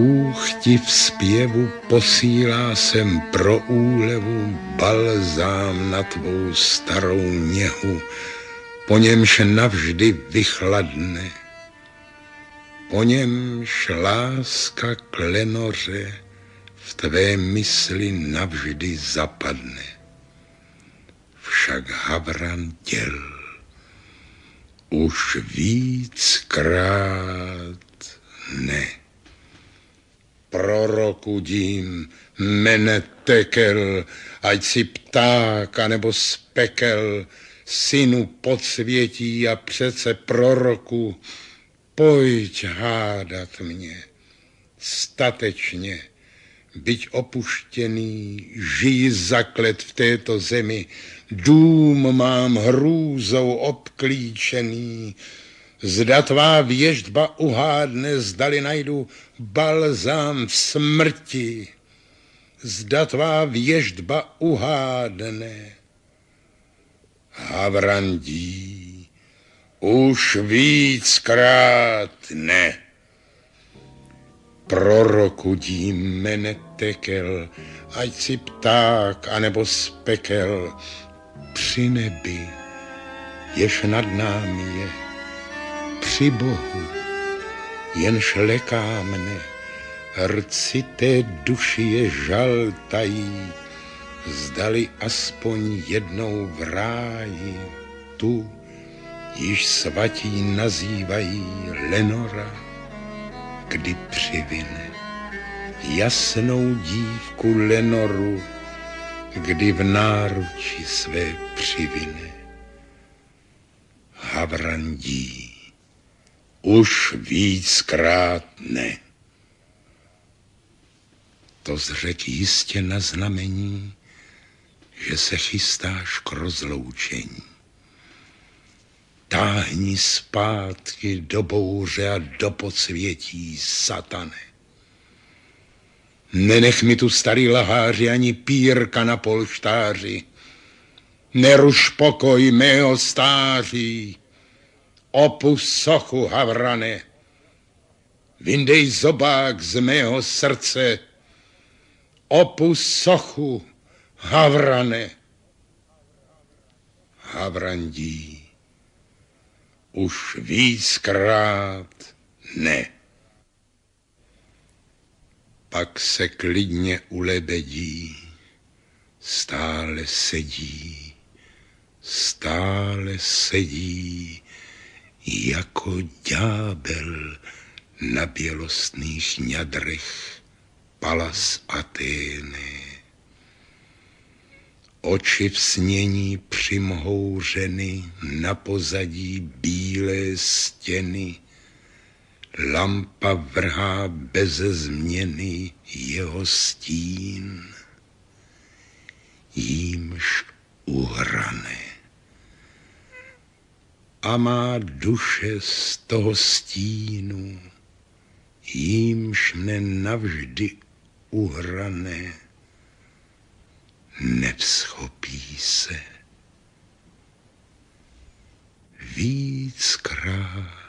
Bůh ti v zpěvu posílá sem pro úlevu balzám na tvou starou něhu, po němž navždy vychladne, po němž láska klenoře v tvé mysli navždy zapadne. Však Havran děl už víckrát ne. Prorokudím, mene Tekel, ať si pták anebo z pekel, synu podsvětí a přece proroku, pojď hádat mě, statečně, byť opuštěný, žij zaklet v této zemi, dům mám hrůzou obklíčený, zda tvá věštba uhádne, zdali najdu balzám v smrti, zda tvá věštba uhádne. Havrandí, už víckrát ne. Prorokudím, mene Tekel, ať si pták anebo z pekel, při nebi, jež nad námi je, při Bohu, jenž leká mne, rcité duši je žaltají, zdali aspoň jednou v ráji tu, již svatí nazývají Lenora, kdy přivine jasnou dívku Lenoru, kdy v náruči své přivine. Havrandí, už víckrát ne. To zřek jistě na znamení, že se chystáš k rozloučení. Táhni zpátky do bouře a do podsvětí, satane. Nenech mi tu starý laháři ani pírka na polštáři. Neruš pokoj mého stáří. Opusť sochu, Havrane. Vyndej zobák z mého srdce. Opusť sochu, Havrane. Havrandí, už víckrát ne. Pak se klidně ulebedí, stále sedí, jako ďábel na bělostných ňadrech Palas Athéné. Oči v snění přimhouřeny, na pozadí bílé stěny, lampa vrhá beze změny jeho stín, jímž uhrané. A má duše z toho stínu, jímž mne navždy uhrané, nevzchopí se víckrát